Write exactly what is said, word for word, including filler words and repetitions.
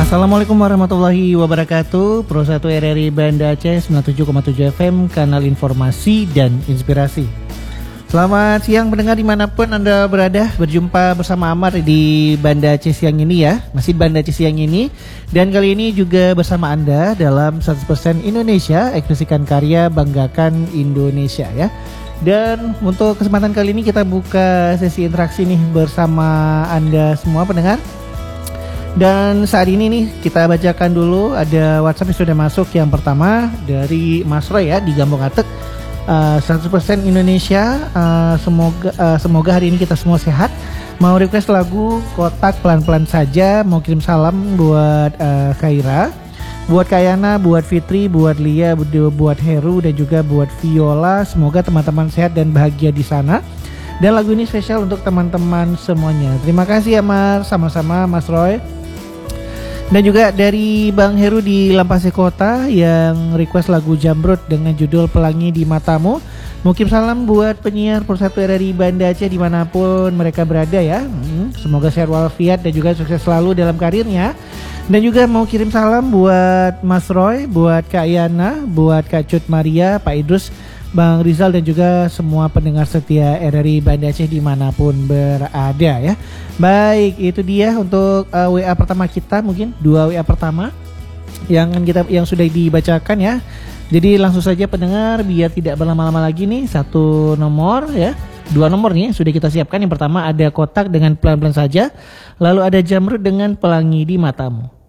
Assalamualaikum warahmatullahi wabarakatuh. Pro satu R R I Banda Aceh sembilan puluh tujuh koma tujuh F M, kanal informasi dan inspirasi. Selamat siang pendengar dimanapun Anda berada. Berjumpa bersama Amar di Banda Aceh siang ini ya. Masih Banda Aceh siang ini. Dan kali ini juga bersama Anda dalam seratus persen Indonesia, ekspresikan karya, banggakan Indonesia ya. Dan untuk kesempatan kali ini kita buka sesi interaksi nih bersama Anda semua pendengar. Dan saat ini nih kita bacakan dulu, ada WhatsApp yang sudah masuk. Yang pertama dari Mas Roy ya di Gambong Atek. Uh, seratus persen Indonesia, uh, semoga uh, semoga hari ini kita semua sehat. Mau request lagu Kotak Pelan-Pelan Saja. Mau kirim salam buat uh, Khaira, buat Kayana, buat Fitri, buat Lia, buat Heru, dan juga buat Viola. Semoga teman-teman sehat dan bahagia di sana. Dan lagu ini spesial untuk teman-teman semuanya. Terima kasih ya Mas, sama-sama Mas Roy. Dan juga dari Bang Heru di Lampase Kota yang request lagu Jamrut dengan judul Pelangi di Matamu. Mungkin salam buat penyiar Pro satu R R I Banda Aceh dimanapun mereka berada ya. hmm, Semoga sehat walafiat dan juga sukses selalu dalam karirnya. Dan juga mau kirim salam buat Mas Roy, buat Kak Yana, buat Kak Cut Maria, Pak Idrus, Bang Rizal, dan juga semua pendengar setia R R I Banda Aceh dimanapun berada ya. Baik, itu dia untuk uh, W A pertama kita, mungkin dua W A pertama yang kita yang sudah dibacakan ya. Jadi langsung saja pendengar biar tidak berlama-lama lagi nih, satu nomor ya. Dua nomor nih sudah kita siapkan. Yang pertama ada Kotak dengan Pelan-Pelan Saja, lalu ada Jamrut dengan Pelangi di Matamu.